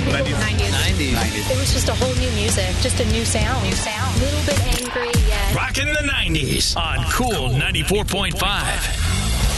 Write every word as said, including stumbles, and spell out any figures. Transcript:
nineties. nineties. It was just a whole new music, just a new sound. New sound. A little bit angry, yeah. Rockin' the nineties on Cool ninety-four point five.